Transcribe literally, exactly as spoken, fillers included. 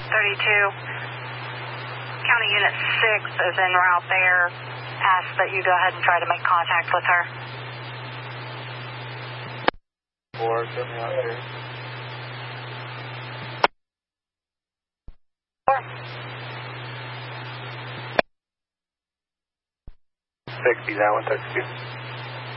thirty-two. County Unit six is en route there. Ask that you go ahead and try to make contact with her. Four, get me out here. Four. sixty, that one, text you.